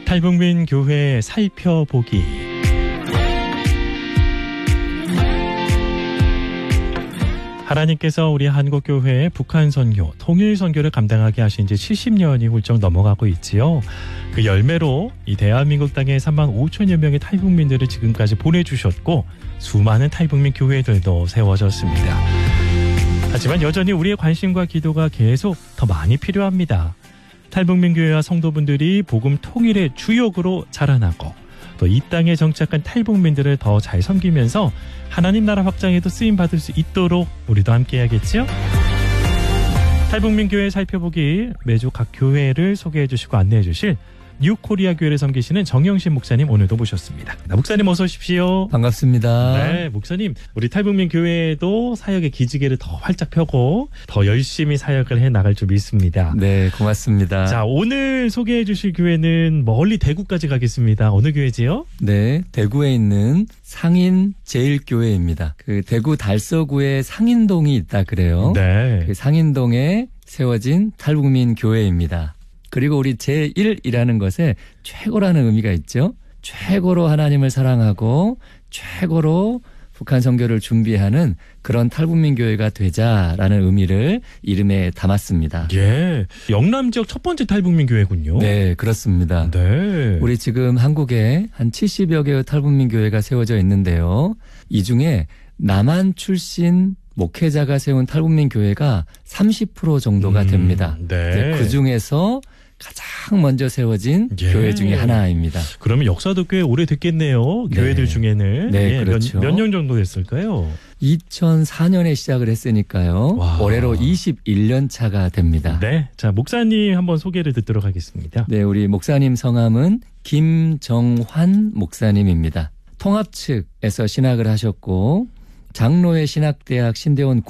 탈북민 교회 살펴보기. 하나님께서 우리 한국교회의 북한 선교, 통일 선교를 감당하게 하신 지 70년이 훌쩍 넘어가고 있지요. 그 열매로 이 대한민국 땅에 3만 5천여 명의 탈북민들을 지금까지 보내주셨고 수많은 탈북민 교회들도 세워졌습니다. 하지만 여전히 우리의 관심과 기도가 계속 더 많이 필요합니다. 탈북민 교회와 성도분들이 복음 통일의 주역으로 자라나고 또 이 땅에 정착한 탈북민들을 더 잘 섬기면서 하나님 나라 확장에도 쓰임받을 수 있도록 우리도 함께 해야겠죠? 탈북민 교회 살펴보기, 매주 각 교회를 소개해 주시고 안내해 주실 뉴코리아 교회를 섬기시는 정영신 목사님 오늘도 모셨습니다. 목사님 어서 오십시오. 반갑습니다. 네, 목사님 우리 탈북민 교회도 사역의 기지개를 더 활짝 펴고 더 열심히 사역을 해나갈 줄 믿습니다. 네, 고맙습니다. 자, 오늘 소개해 주실 교회는 멀리 대구까지 가겠습니다. 어느 교회지요? 네, 대구에 있는 상인 제일교회입니다. 그 대구 달서구에 상인동이 있다 그래요. 네. 그 상인동에 세워진 탈북민 교회입니다. 그리고 우리 제1이라는 것에 최고라는 의미가 있죠. 최고로 하나님을 사랑하고 최고로 북한 선교를 준비하는 그런 탈북민 교회가 되자라는 의미를 이름에 담았습니다. 예, 영남 지역 첫 번째 탈북민 교회군요. 네, 그렇습니다. 네. 우리 지금 한국에 한 70여 개의 탈북민 교회가 세워져 있는데요. 이 중에 남한 출신 목회자가 세운 탈북민 교회가 30% 정도가 됩니다. 네. 그 중에서 가장 먼저 세워진 교회 중에 하나입니다. 그러면 역사도 꽤 오래됐겠네요. 네. 교회들 중에는. 네, 그렇죠. 몇 년 정도 됐을까요? 2004년에 시작을 했으니까요. 와. 올해로 21년 차가 됩니다. 네. 자, 목사님 한번 소개를 듣도록 하겠습니다. 네, 우리 목사님 성함은 김정환 목사님입니다. 통합 측에서 신학을 하셨고 장로회 신학대학 신대원